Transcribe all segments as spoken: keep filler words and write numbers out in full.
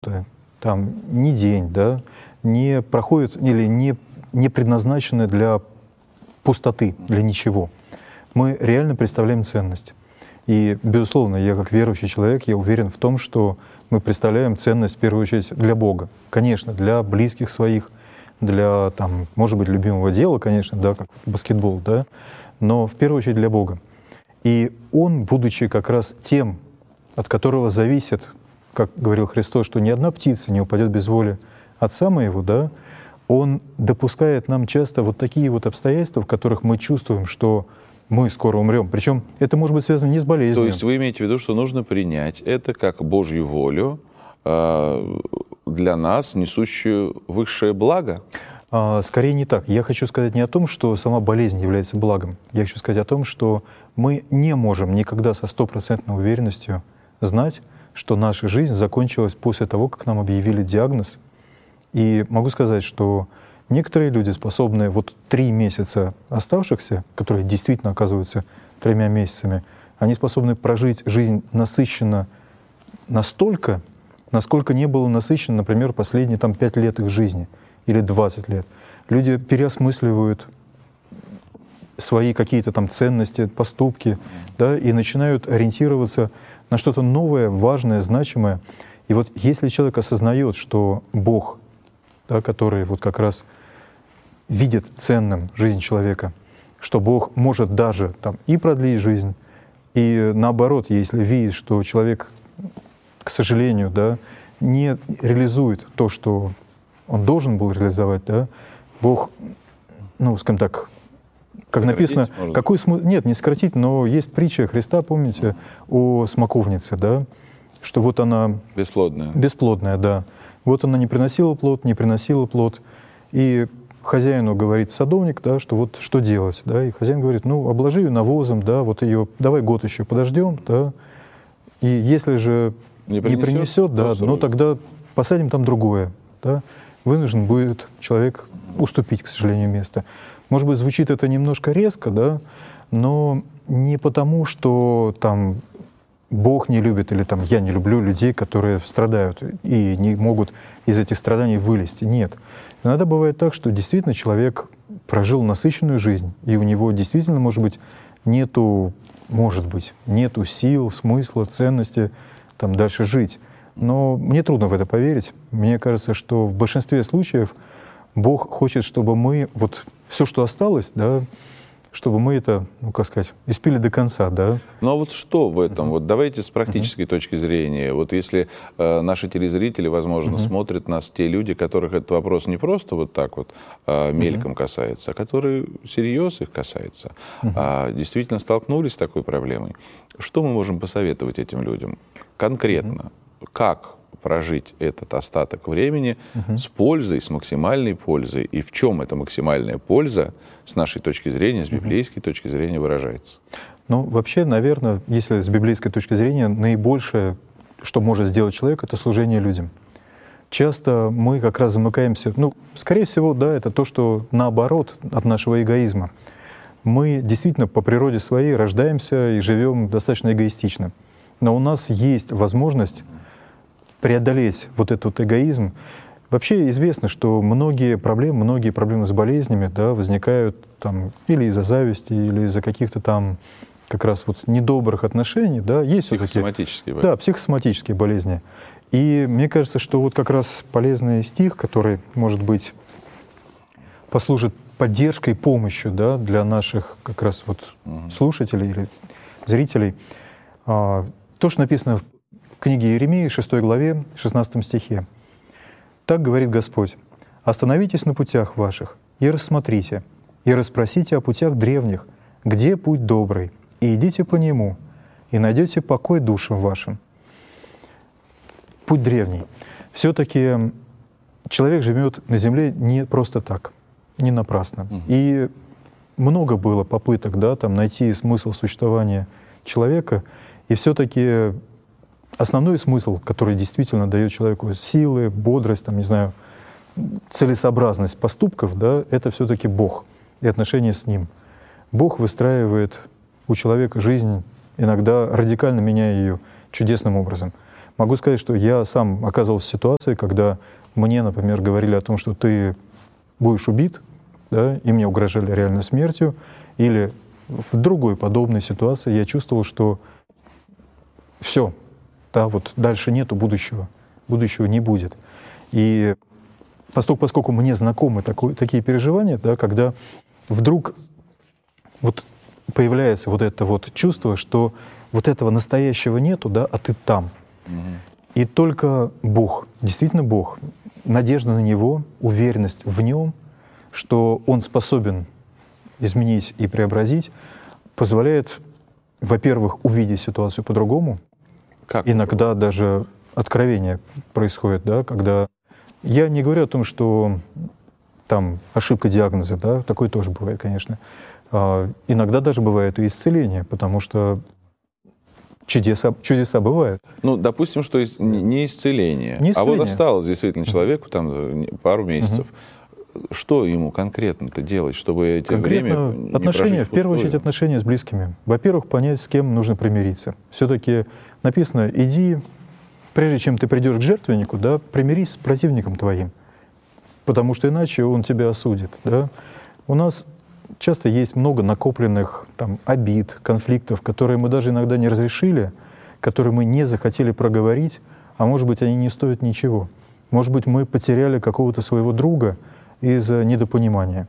минута, там, ни день, да, не проходит или не, не предназначены для пустоты, для ничего. Мы реально представляем ценность. И, безусловно, я как верующий человек, я уверен в том, что мы представляем ценность в первую очередь для Бога. Конечно, для близких своих, для, там, может быть, любимого дела, конечно, да, как баскетбол, да, но в первую очередь для Бога. И Он, будучи как раз тем, от которого зависит, как говорил Христос, что ни одна птица не упадет без воли Отца Моего, да, Он допускает нам часто вот такие вот обстоятельства, в которых мы чувствуем, что мы скоро умрем. Причем это может быть связано не с болезнью. То есть вы имеете в виду, что нужно принять это как Божью волю э, для нас, несущую высшее благо? А, скорее не так. Я хочу сказать не о том, что сама болезнь является благом. Я хочу сказать о том, что мы не можем никогда со стопроцентной уверенностью знать, что наша жизнь закончилась после того, как нам объявили диагноз. И могу сказать, что некоторые люди способны вот три месяца оставшихся, которые действительно оказываются тремя месяцами, они способны прожить жизнь насыщенно настолько, насколько не было насыщенно, например, последние там, пять лет их жизни или двадцать лет. Люди переосмысливают свои какие-то там ценности, поступки, да, и начинают ориентироваться на что-то новое, важное, значимое. И вот если человек осознает, что Бог, да, который вот как раз видит ценным жизнь человека, что Бог может даже там, и продлить жизнь, и наоборот, если видит, что человек, к сожалению, да, не реализует то, что он должен был реализовать, да, Бог, ну, скажем так, как сократить, написано, какой смысл? Нет, не сократить, но есть притча Христа, помните, о смоковнице, да, что вот она бесплодная. Бесплодная, да. Вот она не приносила плод, не приносила плод, и хозяину говорит садовник, да, что вот что делать, да, и хозяин говорит, ну, обложи ее навозом, да, вот ее, давай год еще подождем, да, и если же не принесет, не принесет да, ну, тогда посадим там другое, да, вынужден будет человек уступить, к сожалению, место. Может быть, звучит это немножко резко, да, но не потому, что там Бог не любит или там я не люблю людей, которые страдают и не могут из этих страданий вылезти. Нет. Иногда бывает так, что действительно человек прожил насыщенную жизнь, и у него действительно, может быть, нету, может быть, нету сил, смысла, ценности там дальше жить. Но мне трудно в это поверить. Мне кажется, что в большинстве случаев Бог хочет, чтобы мы вот все, что осталось, да, чтобы мы это, ну, как сказать, испили до конца, да. Ну а вот что в этом? Uh-huh. Вот давайте с практической uh-huh. точки зрения. Вот если э, наши телезрители, возможно, uh-huh. смотрят нас те люди, которых этот вопрос не просто вот так вот э, мельком uh-huh. касается, а которые всерьез их касается, uh-huh. а действительно столкнулись с такой проблемой. Что мы можем посоветовать этим людям конкретно? Uh-huh. Как прожить этот остаток времени uh-huh. с пользой, с максимальной пользой? И в чем эта максимальная польза с нашей точки зрения, с библейской uh-huh. точки зрения выражается? Ну, вообще, наверное, если с библейской точки зрения, наибольшее, что может сделать человек, это служение людям. Часто мы как раз замыкаемся, ну, скорее всего, да, это то, что наоборот от нашего эгоизма. Мы действительно по природе своей рождаемся и живем достаточно эгоистично. Но у нас есть возможность преодолеть вот этот эгоизм. Вообще известно, что многие проблемы, многие проблемы с болезнями, да, возникают там или из-за зависти, или из-за каких-то там как раз вот недобрых отношений, да, есть психосоматические болезни. Да, психосоматические болезни. И мне кажется, что вот как раз полезный стих, который, может быть, послужит поддержкой, помощью, да, для наших как раз вот угу. слушателей или зрителей, а, то, что написано в книге Иеремии, шестой главе, шестнадцатом стихе. «Так говорит Господь: остановитесь на путях ваших и рассмотрите, и расспросите о путях древних, где путь добрый, и идите по нему, и найдете покой душам вашим». Путь древний. Все-таки человек живет на земле не просто так, не напрасно. Угу. И много было попыток, да, там, найти смысл существования человека, и все-таки основной смысл, который действительно дает человеку силы, бодрость, там, не знаю, целесообразность поступков, да, это все-таки Бог и отношения с Ним. Бог выстраивает у человека жизнь, иногда радикально меняя ее чудесным образом. Могу сказать, что я сам оказывался в ситуации, когда мне, например, говорили о том, что ты будешь убит, да, и мне угрожали реальной смертью, или в другой подобной ситуации я чувствовал, что все, да, вот дальше нету будущего, будущего не будет. И поскольку, поскольку мне знакомы такой, такие переживания, да, когда вдруг вот появляется вот это вот чувство, что вот этого настоящего нету, да, а ты там. Угу. И только Бог, действительно Бог, надежда на Него, уверенность в Нем, что Он способен изменить и преобразить, позволяет, во-первых, увидеть ситуацию по-другому. Как? Иногда даже откровение происходит, да, когда... Я не говорю о том, что там ошибка диагноза, да, такое тоже бывает, конечно. А, иногда даже бывает и исцеление, потому что чудеса, чудеса бывают. Ну, допустим, что не исцеление, не исцеление. А вот осталось действительно человеку там пару месяцев. Угу. Что ему конкретно-то делать, чтобы эти конкретно время не отношения, в первую очередь отношения с близкими. Во-первых, понять, с кем нужно примириться. Все-таки написано, иди, прежде чем ты придешь к жертвеннику, да, примирись с противником твоим, потому что иначе он тебя осудит. Да. У нас часто есть много накопленных там, обид, конфликтов, которые мы даже иногда не разрешили, которые мы не захотели проговорить, а может быть, они не стоят ничего. Может быть, мы потеряли какого-то своего друга из-за недопонимания.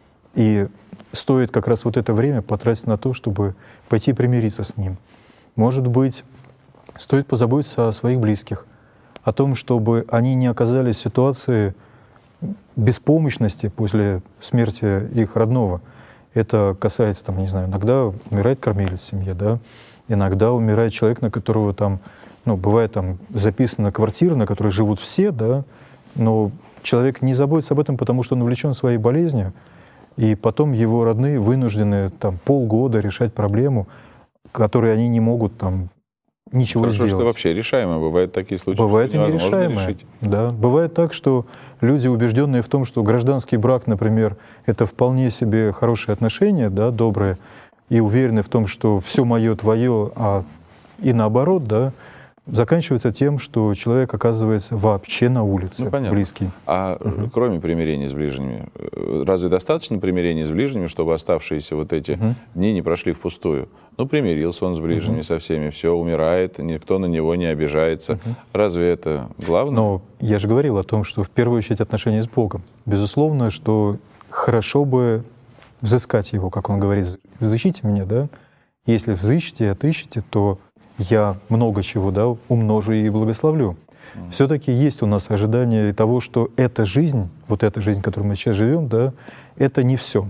И стоит как раз вот это время потратить на то, чтобы пойти примириться с ним. Может быть, стоит позаботиться о своих близких, о том, чтобы они не оказались в ситуации беспомощности после смерти их родного. Это касается, там, не знаю, иногда умирает кормилец в семье, да, иногда умирает человек, на которого там, ну, бывает там записана квартира, на которой живут все, да, но человек не заботится об этом, потому что он увлечен своей болезнью, и потом его родные вынуждены там полгода решать проблему, которую они не могут там ничего Хорошо, сделать. Что вообще решаемо. Бывают такие случаи, бывает что невозможно нерешаемое. решить. Да. Бывает так, что люди, убежденные в том, что гражданский брак, например, это вполне себе хорошие отношения, да, добрые, и уверены в том, что все мое твое, а и наоборот, да, заканчивается тем, что человек оказывается вообще на улице, ну, понятно. близкий. А угу. кроме примирения с ближними, разве достаточно примирения с ближними, чтобы оставшиеся вот эти угу. дни не прошли впустую? Ну, примирился он с ближними, угу. со всеми, все, умирает, никто на него не обижается. Угу. Разве это главное? Но я же говорил о том, что в первую очередь отношения с Богом. Безусловно, что хорошо бы взыскать его, как он говорит, взыщите меня, да? Если взыщите и отыщете, то я много чего, да, умножу и благословлю. Mm-hmm. Все-таки есть у нас ожидание того, что эта жизнь, вот эта жизнь, в которой мы сейчас живем, да, это не все.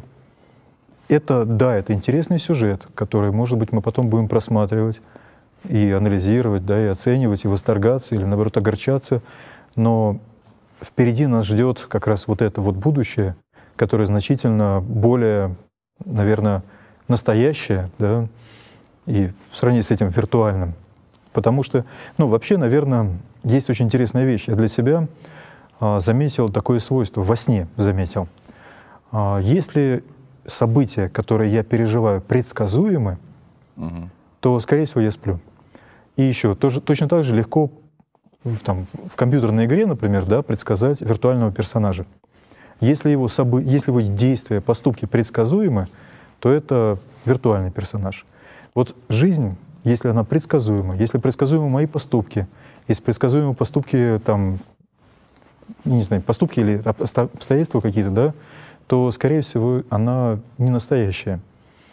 Это, да, это интересный сюжет, который, может быть, мы потом будем просматривать и анализировать, да, и оценивать, и восторгаться, или, наоборот, огорчаться. Но впереди нас ждет как раз вот это вот будущее, которое значительно более, наверное, настоящее, да, и в сравнении с этим виртуальным. Потому что, ну, вообще, наверное, есть очень интересная вещь. Я для себя а, заметил такое свойство, во сне заметил. А, если события, которые я переживаю, предсказуемы, угу. то, скорее всего, я сплю. И еще, тоже, точно так же легко в, там, в компьютерной игре, например, да, предсказать виртуального персонажа. Если его, собы... если его действия, поступки предсказуемы, то это виртуальный персонаж. Вот жизнь, если она предсказуема, если предсказуемы мои поступки, если предсказуемы поступки, там, не знаю, поступки или обстоятельства какие-то, да, то, скорее всего, она не настоящая.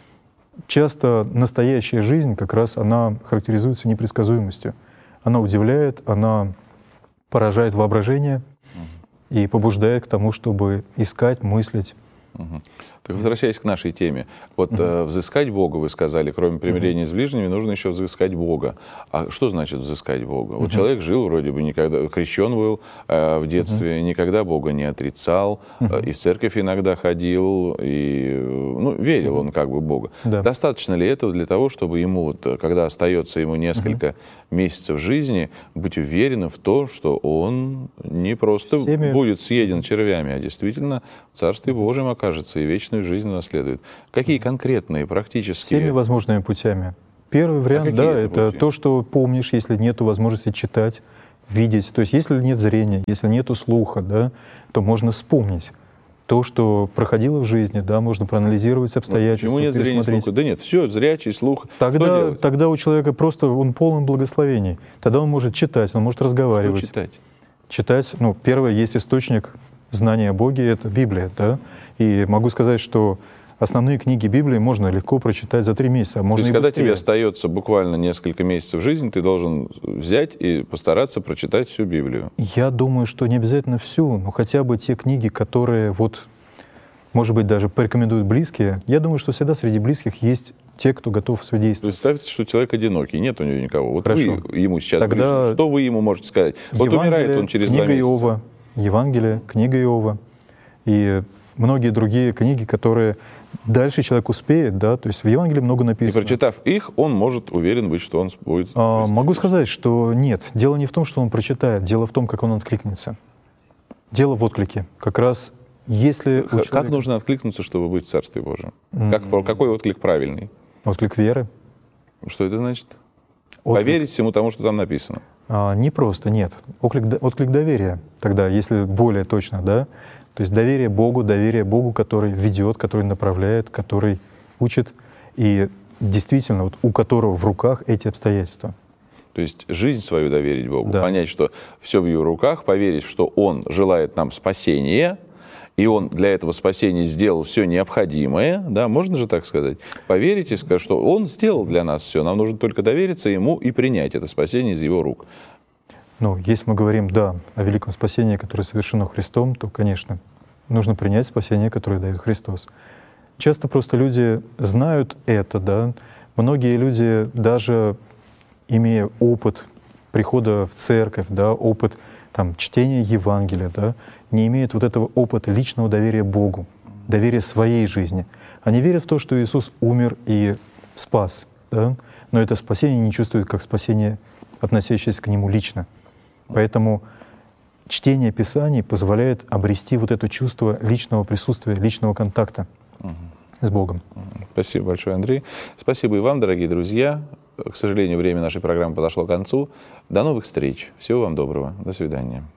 Часто настоящая жизнь как раз она характеризуется непредсказуемостью. Она удивляет, она поражает воображение и побуждает к тому, чтобы искать, мыслить. Угу. Так, возвращаясь к нашей теме, вот угу. э, взыскать Бога, вы сказали, кроме примирения угу. с ближними, нужно еще взыскать Бога. А что значит взыскать Бога? Угу. Вот человек жил вроде бы, никогда крещен был э, в детстве, угу. никогда Бога не отрицал, угу. э, и в церковь иногда ходил, и ну, верил угу. он как бы в Бога. Да. Достаточно ли этого для того, чтобы ему, вот, когда остается ему несколько угу. месяцев жизни, быть уверенным в том, что он не просто Всеми... будет съеден червями, а действительно в Царстве Божьем окажется и вечную жизнь наследует. Какие конкретные, практические... Всеми возможными путями. Первый вариант, а да, это, это то, что помнишь, если нет возможности читать, видеть. То есть если нет зрения, если нет слуха, да, то можно вспомнить то, что проходило в жизни, да, можно проанализировать обстоятельства, почему нет зрения, слуха? Да нет, все, зрячий, слух. Тогда, тогда у человека просто он полон благословений. Тогда он может читать, он может разговаривать. Что читать? Читать, ну, первое, есть источник знания о Боге, это Библия, да. И могу сказать, что основные книги Библии можно легко прочитать за три месяца. Можно То есть, и когда быстрее. тебе остается буквально несколько месяцев жизни, ты должен взять и постараться прочитать всю Библию. Я думаю, что не обязательно всю, но хотя бы те книги, которые, вот, может быть, даже порекомендуют близкие. Я думаю, что всегда среди близких есть те, кто готов содействовать. Представьте, что человек одинокий, нет у него никого. Вот Хорошо. вы ему сейчас Тогда ближе. Что вы ему можете сказать? Вот умирает он через два книга месяца. Иова, Евангелие, книга Иова и многие другие книги, которые дальше человек успеет, да, то есть в Евангелии много И написано. прочитав их, он может уверен быть, что он будет... А, могу сказать, что нет. Дело не в том, что он прочитает, дело в том, как он откликнется. Дело в отклике. Как раз если... у Как человека... нужно откликнуться, чтобы быть в Царстве Божьем? Mm-hmm. Как, какой отклик правильный? Отклик веры. Что это значит? Отклик. Поверить всему тому, что там написано. А, не просто, нет. Отклик, отклик доверия тогда, если более точно, да. То есть доверие Богу, доверие Богу, который ведет, который направляет, который учит, и действительно, вот у которого в руках эти обстоятельства. То есть жизнь свою доверить Богу, да. Понять, что все в Его руках, поверить, что Он желает нам спасения, и Он для этого спасения сделал все необходимое, да, можно же так сказать? Поверить и сказать, что Он сделал для нас все, нам нужно только довериться Ему и принять это спасение из Его рук. Ну, если мы говорим, да, о великом спасении, которое совершено Христом, то, конечно, нужно принять спасение, которое дает Христос. Часто просто люди знают это, да. Многие люди, даже имея опыт прихода в церковь, да, опыт там, чтения Евангелия, да, не имеют вот этого опыта личного доверия Богу, доверия своей жизни. Они верят в то, что Иисус умер и спас, да, но это спасение не чувствуют как спасение, относящееся к Нему лично. Поэтому чтение Писаний позволяет обрести вот это чувство личного присутствия, личного контакта угу. с Богом. Спасибо большое, Андрей. Спасибо и вам, дорогие друзья. К сожалению, время нашей программы подошло к концу. До новых встреч. Всего вам доброго. До свидания.